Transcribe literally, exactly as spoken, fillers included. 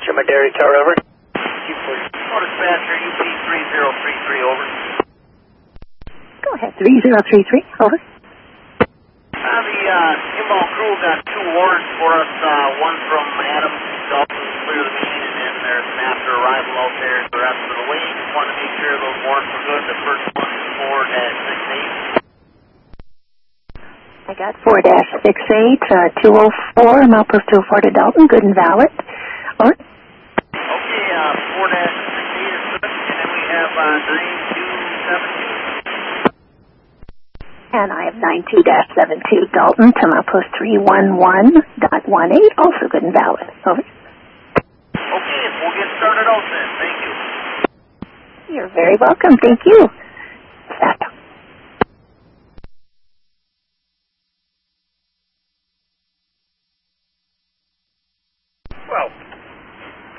Dispatcher, my dairy tower, over. Oh, dispatcher, U P three zero three three, over. Go ahead, three zero three three, over. Uh, the uh, inbound crew got two warrants for us, uh, one from Adam Dalton, clear the main, and then there's an after arrival out there the rest of the way. Just wanted to make sure those warrants were good. The first one is four dash six eight. I got four dash six eight, uh, two oh four, Milepost two oh four to Dalton, good and valid. Over. Okay, uh, four dash six eight is good, and then we have uh, nine two seven two. And I have nine two dash seven two Dalton to Milepost three one one dot one eight, also good and valid. Over. Okay, we'll get started out then. Thank you. You're very welcome. Thank you. Stop. Well,